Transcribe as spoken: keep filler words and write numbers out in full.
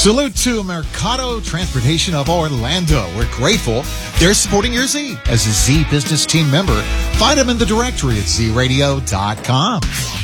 Salute to Mercado Transportation of Orlando. We're grateful they're supporting your Z as a Z Business Team member. Find them in the directory at z radio dot com.